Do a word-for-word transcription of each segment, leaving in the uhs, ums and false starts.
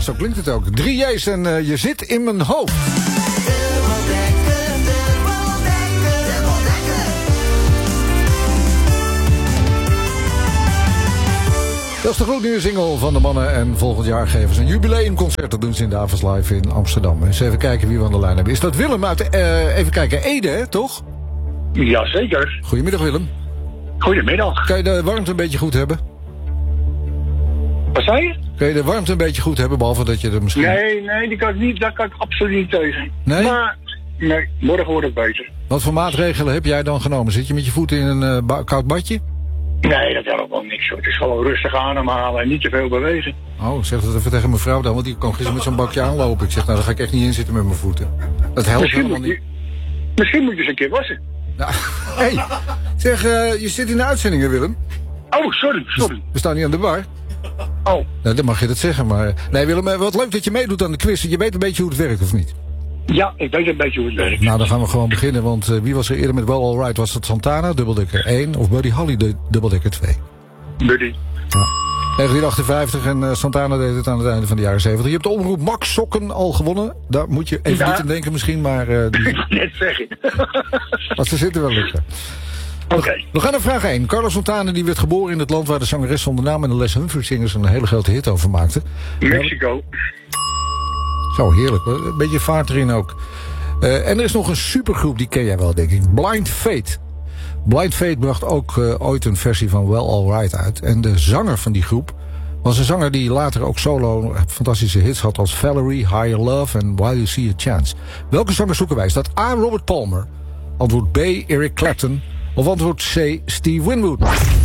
zo klinkt het ook. Drie J's en uh, je zit in mijn hoofd. Dat is de gloednieuwe single van de mannen. En volgend jaar geven ze een jubileumconcert. Dat doen ze in de Avas Live in Amsterdam. Eens even kijken wie we aan de lijn hebben. Is dat Willem uit, uh, even kijken, Ede, hè, toch? Jazeker. Goedemiddag, Willem. Goedemiddag. Kan je de warmte een beetje goed hebben? Wat zei je? Kun je de warmte een beetje goed hebben, behalve dat je er misschien... Nee, nee, die kan ik niet, daar kan ik absoluut niet tegen. Nee? Maar, nee, morgen wordt het beter. Wat voor maatregelen heb jij dan genomen? Zit je met je voeten in een uh, ba- koud badje? Nee, dat helpt wel niks hoor. Het is gewoon rustig ademhalen en niet te veel bewegen. Oh, zeg dat even tegen mijn vrouw dan, want die kan gisteren met zo'n bakje aanlopen. Ik zeg, nou, daar ga ik echt niet in zitten met mijn voeten. Dat helpt Misschien helemaal moet, niet. je, misschien moet je eens een keer wassen. Nou, hey, zeg, uh, je zit in de uitzendingen, Willem. Oh, sorry, sorry. We staan niet aan de bar. Oh. Nou, dan mag je dat zeggen, maar... Nee, Willem, wat leuk dat je meedoet aan de quiz. Je weet een beetje hoe het werkt, of niet? Ja, ik weet een beetje hoe het werkt. Nou, dan gaan we gewoon beginnen, want uh, wie was er eerder met Well Alright? Was het Santana, dubbeldekker één, of Buddy Holly, de dubbeldekker twee? Buddy. Ja. negentien achtenvijftig en uh, Santana deed het aan het einde van de jaren zeventig. Je hebt de omroep Max Sokken al gewonnen. Daar moet je even ja. niet aan denken misschien, maar... Uh, die... Ik net zeggen. Want ze zitten wel lukken. Oké. Okay. We gaan naar vraag één. Carlos Santana die werd geboren in het land waar de zangeres zonder naam en de Les Humphries zingers een hele grote hit over maakten. Mexico. Zo, heerlijk hoor. Een beetje vaart erin ook. Uh, en er is nog een supergroep, die ken jij wel denk ik. Blind Fate. Blind Fate bracht ook uh, ooit een versie van Well Alright uit. En de zanger van die groep was een zanger die later ook solo fantastische hits had als Valerie, Higher Love en While You See a Chance. Welke zanger zoeken wij? Is dat A. Robert Palmer, antwoord B. Eric Clapton of antwoord C. Steve Winwood?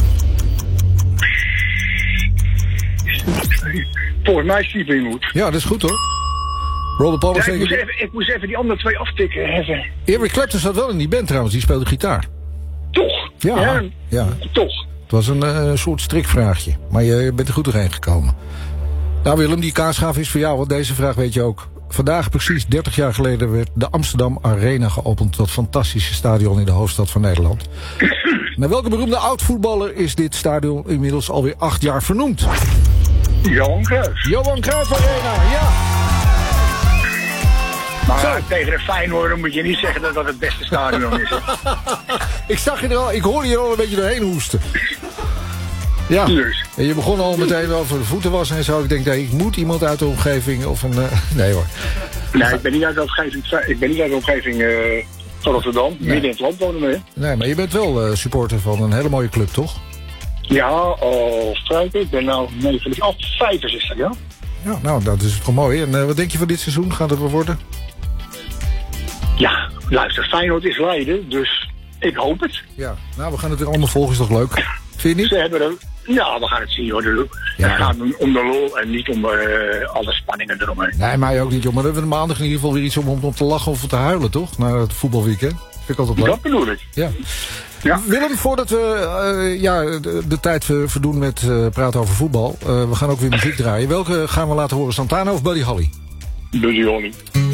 Volgens mij Steve Winwood. Ja, dat is goed hoor. Robert Palmer ja, ik, moest zeker... even, ik moest even die andere twee aftikken. Even. Eric Clapton zat wel in die band trouwens, die speelde gitaar. Toch? Ja, ja. ja. Toch. Het was een uh, soort strikvraagje, maar je bent er goed doorheen gekomen. Nou Willem, die kaasgaaf is voor jou, want deze vraag weet je ook. Vandaag precies dertig jaar geleden werd de Amsterdam Arena geopend. Dat fantastische stadion in de hoofdstad van Nederland. Naar welke beroemde oud-voetballer is dit stadion inmiddels alweer acht jaar vernoemd? Johan Cruijff. Johan Cruijff Arena, ja. Maar Zo. tegen de Feyenoord moet je niet zeggen dat dat het beste stadion is. ik zag je er al, ik hoorde je er al een beetje doorheen hoesten. Ja, dus. En je begon al meteen over de voeten wassen en zo. Ik denk, nee, ik moet iemand uit de omgeving of een... Uh, nee hoor. Nee, ik ben niet uit de omgeving, ik ben niet uit de omgeving uh, van Rotterdam. Nee. Midden in het land wonen we. Nee, maar je bent wel uh, supporter van een hele mooie club, toch? Ja, al struiken. Ik ben nou negen, al vijfenzestig, ja. Ja, nou, dat is toch mooi. En uh, wat denk je van dit seizoen? Gaat het wel worden? Ja, luister, Feyenoord is Leiden, dus ik hoop het. Ja, nou, we gaan het weer allemaal volgen, is toch leuk? Vind je niet? Ze hebben er... Ja, we gaan het zien hoor. De ja. Het gaat om de lol en niet om uh, alle spanningen eromheen. Nee, mij ook niet, joh. Maar we hebben maandag in ieder geval weer iets om, om te lachen of te huilen, toch? Na het voetbalweekend. Vind ik altijd leuk. Dat bedoel ik. Ja. Ja. Willem, voordat we uh, ja, de, de tijd verdoen met uh, praten over voetbal. Uh, we gaan ook weer muziek draaien. Welke gaan we laten horen? Santana of Buddy Holly? Buddy Holly.